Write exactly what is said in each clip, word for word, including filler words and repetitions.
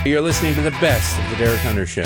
You're listening to the best of the Derek Hunter Show.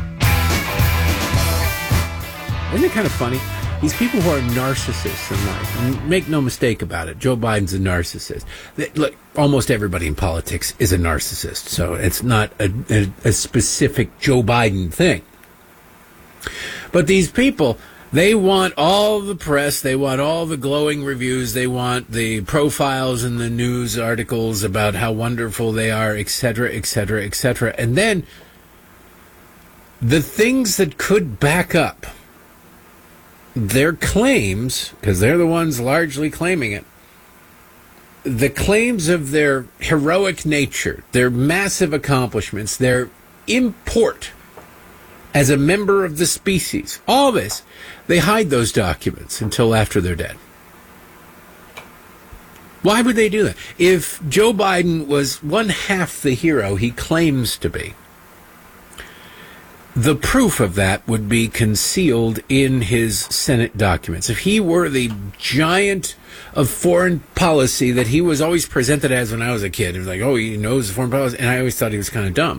Isn't it kind of funny? These people who are narcissists in life, and make no mistake about it, Joe Biden's a narcissist. They, look, almost everybody in politics is a narcissist, so it's not a, a, a specific Joe Biden thing. But these people, they want all the press, they want all the glowing reviews, they want the profiles in the news articles about how wonderful they are, et cetera, et cetera, et cetera. And then the things that could back up their claims, because they're the ones largely claiming it, the claims of their heroic nature, their massive accomplishments, their import as a member of the species, all this, they hide those documents until after they're dead. Why would they do that? If Joe Biden was one half the hero he claims to be, the proof of that would be concealed in his Senate documents. If he were the giant of foreign policy that he was always presented as when I was a kid, it was like, oh, he knows foreign policy, and I always thought he was kind of dumb.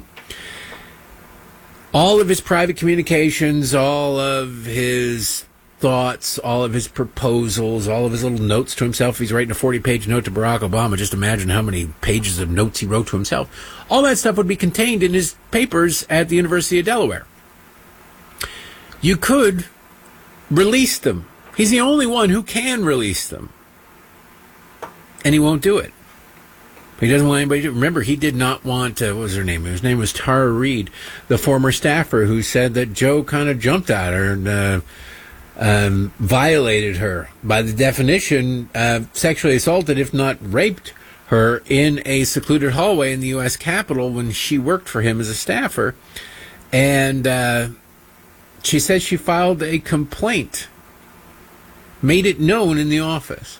All of his private communications, all of his thoughts, all of his proposals, all of his little notes to himself. If he's writing a forty-page note to Barack Obama, just imagine how many pages of notes he wrote to himself. All that stuff would be contained in his papers at the University of Delaware. You could release them. He's the only one who can release them. And he won't do it. He doesn't want anybody to. Remember, he did not want, uh, what was her name? His name was Tara Reid, the former staffer who said that Joe kind of jumped at her and uh, um, violated her. By the definition, uh, sexually assaulted, if not raped her, in a secluded hallway in the U S Capitol when she worked for him as a staffer. And uh, she says she filed a complaint, made it known in the office.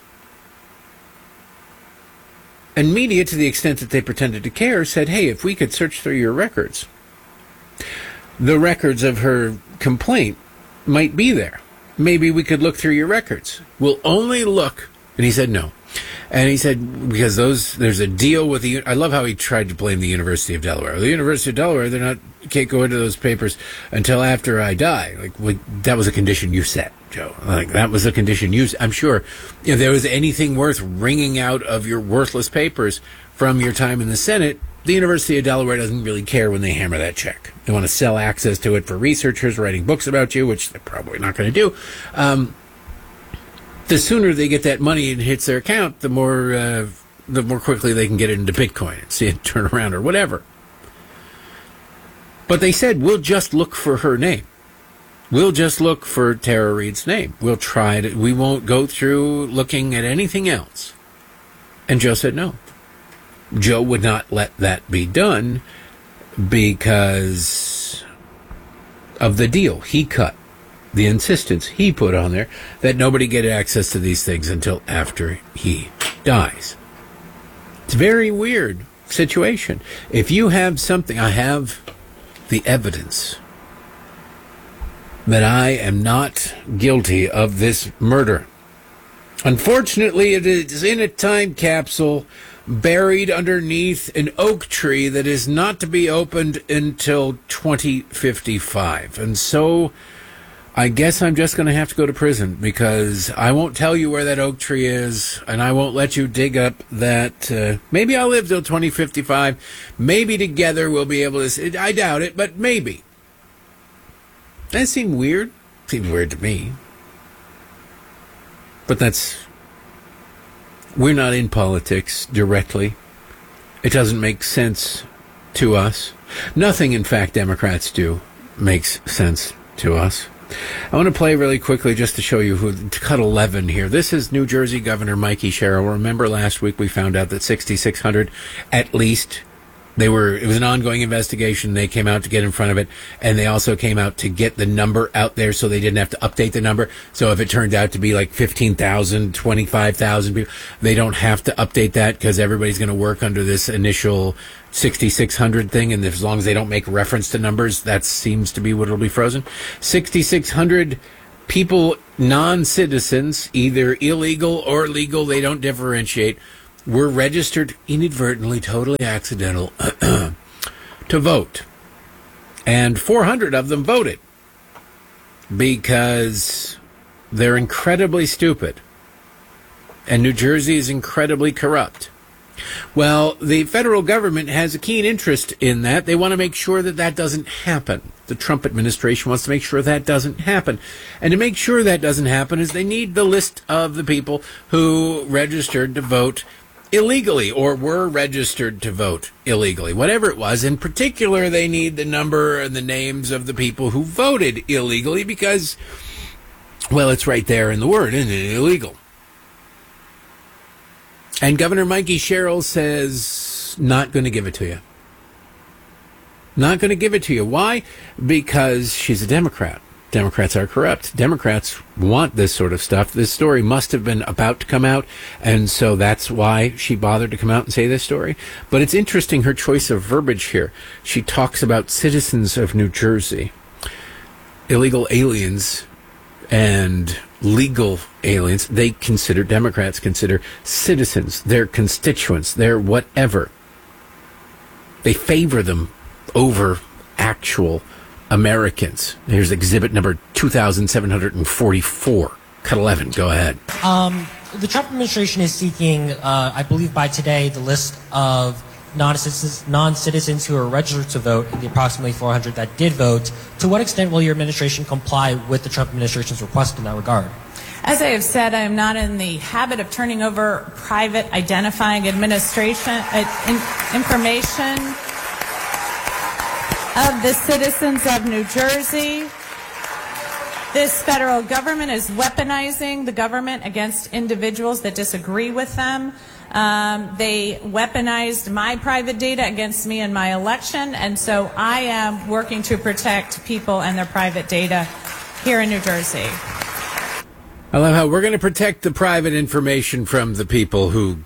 And media, to the extent that they pretended to care, said, hey, if we could search through your records, the records of her complaint might be there. Maybe we could look through your records. We'll only look. And he said no. And he said, because those, there's a deal with the, I love how he tried to blame the University of Delaware. The University of Delaware, they're not, you can't go into those papers until after I die. Like, well, that was a condition you set, Joe. Like, that was a condition you set. I'm sure if there was anything worth wringing out of your worthless papers from your time in the Senate, the University of Delaware doesn't really care when they hammer that check. They want to sell access to it for researchers writing books about you, which they're probably not going to do. Um, the sooner they get that money and hits their account, the more uh, the more quickly they can get it into Bitcoin and see it turn around or whatever. But they said, we'll just look for her name. We'll just look for Tara Reid's name. We'll try to, we won't go through looking at anything else. And Joe said no. Joe would not let that be done because of the deal he cut. The insistence he put on there that nobody get access to these things until after he dies. It's a very weird situation. If you have something, I have the evidence that I am not guilty of this murder. Unfortunately, it is in a time capsule buried underneath an oak tree that is not to be opened until twenty fifty-five. And so I guess I'm just going to have to go to prison because I won't tell you where that oak tree is, and I won't let you dig up that. Uh, maybe I'll live till twenty fifty-five. Maybe together we'll be able to. I doubt it, but maybe. That seemed weird. Seemed weird to me. But that's. We're not in politics directly. It doesn't make sense to us. Nothing, in fact, Democrats do makes sense to us. I want to play really quickly just to show you who, to cut eleven here. This is New Jersey Governor Mikey Sherrill. Remember last week we found out that sixty-six hundred, at least, they were, it was an ongoing investigation. They came out to get in front of it, and they also came out to get the number out there so they didn't have to update the number. So if it turned out to be like fifteen thousand, twenty-five thousand people, they don't have to update that because everybody's going to work under this initial sixty-six hundred thing, and as long as they don't make reference to numbers, that seems to be what will be frozen. sixty-six hundred people, non-citizens, either illegal or legal, they don't differentiate, were registered inadvertently, totally accidental, to vote. And four hundred of them voted because they're incredibly stupid. And New Jersey is incredibly corrupt. Well, the federal government has a keen interest in that. They want to make sure that that doesn't happen. The Trump administration wants to make sure that doesn't happen. And to make sure that doesn't happen is they need the list of the people who registered to vote illegally or were registered to vote illegally, whatever it was. In particular, they need the number and the names of the people who voted illegally because, well, it's right there in the word, isn't it? Illegal. And Governor Mikey Sherrill says, not going to give it to you. Not going to give it to you. Why? Because she's a Democrat. Democrats are corrupt. Democrats want this sort of stuff. This story must have been about to come out, and so that's why she bothered to come out and say this story. But it's interesting, her choice of verbiage here. She talks about citizens of New Jersey, illegal aliens, and legal aliens. They consider, Democrats consider citizens, their constituents, their whatever. They favor them over actual Americans. Here's exhibit number two thousand seven hundred forty-four. Cut eleven, go ahead. Um, the Trump administration is seeking, uh, I believe by today, the list of non-citizens, non-citizens who are registered to vote, the approximately four hundred that did vote. To what extent will your administration comply with the Trump administration's request in that regard? As I have said, I am not in the habit of turning over private identifying administration uh, in, information of the citizens of New Jersey. This federal government is weaponizing the government against individuals that disagree with them. Um, they weaponized my private data against me in my election, and so I am working to protect people and their private data here in New Jersey. I love how we're going to protect the private information from the people who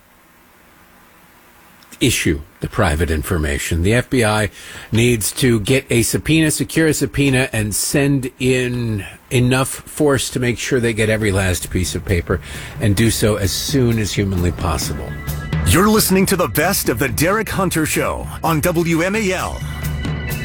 issue the private information. The F B I needs to get a subpoena, secure a subpoena, and send in enough force to make sure they get every last piece of paper, and do so as soon as humanly possible. You're listening to the best of the Derek Hunter Show on W M A L.